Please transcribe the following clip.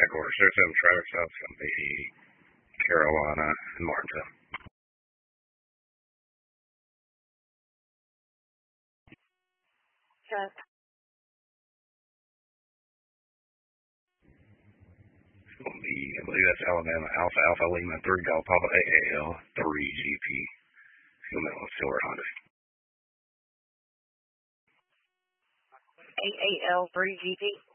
Headquarters, 07 traffic stop is going to be Carolina and Martinsville. Sure. It's going to be, I believe that's Alabama, Alpha Alpha Lima 3 Golf Papa AAL 3 GP. It's going to be on Silver Honda. AAL 3 GP?